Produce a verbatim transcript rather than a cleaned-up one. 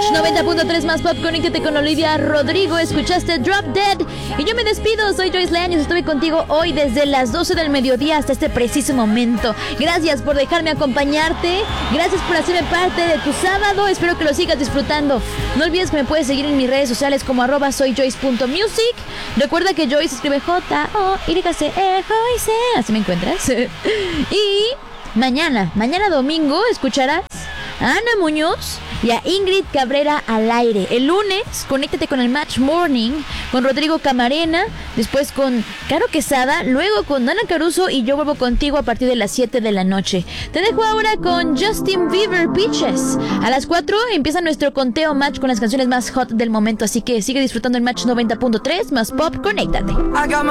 Match noventa punto tres más pop. Conéctate con Olivia Rodrigo. Escuchaste Drop Dead. Y yo me despido. Soy Joyce Leaños. Estuve contigo hoy desde las doce del mediodía hasta este preciso momento. Gracias por dejarme acompañarte. Gracias por hacerme parte de tu sábado. Espero que lo sigas disfrutando. No olvides que me puedes seguir en mis redes sociales como arroba soyjoyce.music. Recuerda que Joyce escribe J O Y C E Joyce. Así me encuentras. Y mañana, mañana domingo, escucharás a Ana Muñoz y a Ingrid Cabrera al aire. El lunes, conéctate con el Match Morning, con Rodrigo Camarena, después con Caro Quesada, luego con Dana Caruso y yo vuelvo contigo a partir de las siete de la noche. Te dejo ahora con Justin Bieber, Peaches. A las cuatro empieza nuestro conteo Match con las canciones más hot del momento, así que sigue disfrutando el Match noventa punto tres más pop, conéctate.